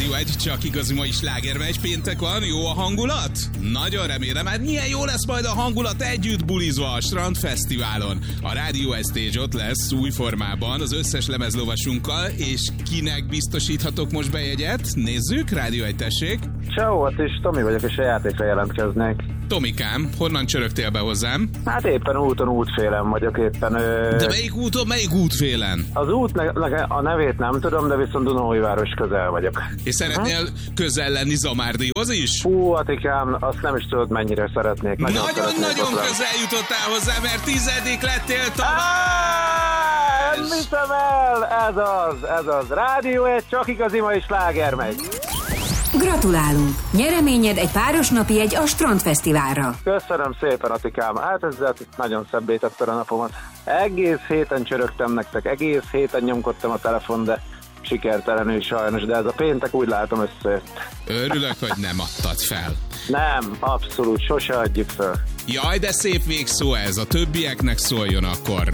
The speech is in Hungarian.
Rádió 1, csak igazi mai slágermegy, péntek van, jó a hangulat? Nagyon remélem, hát milyen jó lesz majd a hangulat együtt bulizva a Strandfesztiválon. A Rádió 1 Stage ott lesz új formában az összes lemezlovasunkkal, és kinek biztosíthatok most bejegyet? Nézzük, Rádió 1, tessék! Ciao, hát is Tomi vagyok, és a játékra jelentkeznék. Tomikám, honnan csörögtél be hozzám? Hát éppen útfélen vagyok éppen. De melyik úton, melyik útfélen? Az út a nevét nem tudom, de viszont Dunaújváros közel vagyok. És szeretnél közel lenni Zamárdihoz is? Hú, Atikám, azt nem is tudod, mennyire szeretnék. Nagyon közel jutottál hozzá, mert 10. lettél tovább! Nem hiszem el! Ez az. Rádió 1, csak igazi mai sláger megy. Gratulálunk! Nyereményed egy páros napi jegy a Strandfesztiválra. Köszönöm szépen, Atikám. Hát ezzel nagyon szebbé tette a napomat. Egész héten csörögtem nektek, egész héten nyomkodtam a telefon, de sikertelenül sajnos, de ez a péntek úgy látom összejött. Örülök, hogy nem adtad fel. Nem, abszolút, sose adjuk fel. Jaj, de szép végszó ez, a többieknek szóljon akkor.